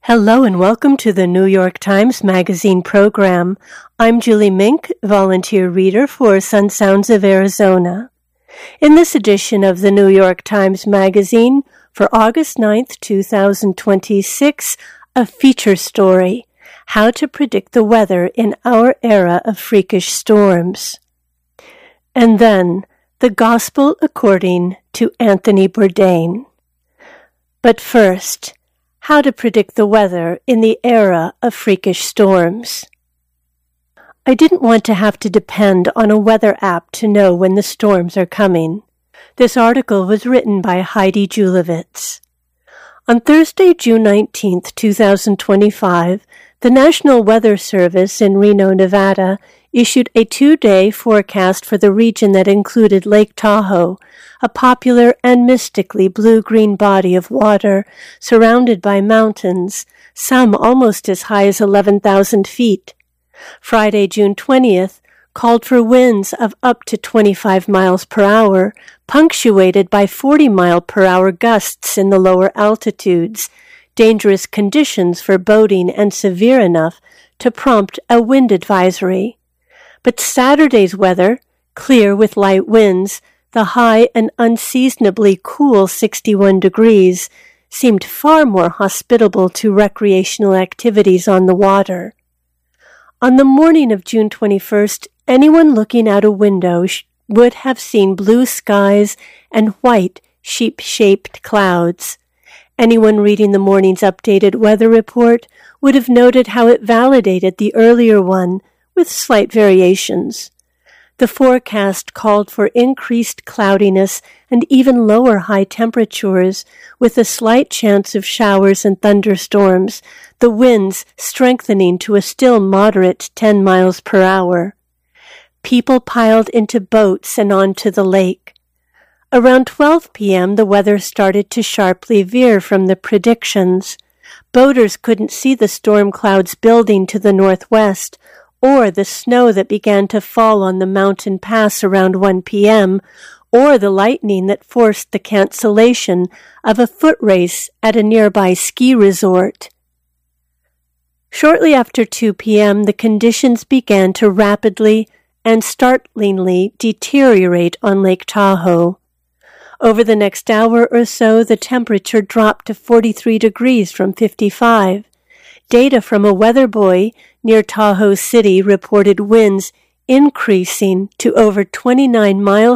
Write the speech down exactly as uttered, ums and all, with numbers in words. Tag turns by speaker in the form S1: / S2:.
S1: Hello and welcome to the New York Times Magazine program. I'm Julie Mink, volunteer reader for Sun Sounds of Arizona. In this edition of the New York Times Magazine for August ninth, two thousand twenty-six, a feature story, How to Predict the Weather in Our Era of Freakish Storms. And then, the Gospel according to Anthony Bourdain. But first, how to predict the weather in the era of freakish storms. I didn't want to have to depend on a weather app to know when the storms are coming. This article was written by Heidi Julavitz. On Thursday, June nineteenth, two thousand twenty-five, the National Weather Service in Reno, Nevada, issued a two-day forecast for the region that included Lake Tahoe, a popular and mystically blue-green body of water surrounded by mountains, some almost as high as eleven thousand feet. Friday, June twentieth, called for winds of up to twenty-five miles per hour, punctuated by forty mile per hour gusts in the lower altitudes, dangerous conditions for boating and severe enough to prompt a wind advisory. But Saturday's weather, clear with light winds, the high and unseasonably cool sixty-one degrees, seemed far more hospitable to recreational activities on the water. On the morning of June twenty-first, anyone looking out a window sh- would have seen blue skies and white, sheep-shaped clouds. Anyone reading the morning's updated weather report would have noted how it validated the earlier one, with slight variations. The forecast called for increased cloudiness and even lower high temperatures, with a slight chance of showers and thunderstorms, the winds strengthening to a still moderate ten miles per hour. People piled into boats and onto the lake. Around twelve p.m., the weather started to sharply veer from the predictions. Boaters couldn't see the storm clouds building to the northwest, or the snow that began to fall on the mountain pass around one p.m., or the lightning that forced the cancellation of a foot race at a nearby ski resort. Shortly after two p.m., the conditions began to rapidly and startlingly deteriorate on Lake Tahoe. Over the next hour or so, the temperature dropped to forty-three degrees from fifty-five. Data from a weather buoy near Tahoe City reported winds increasing to over twenty-nine miles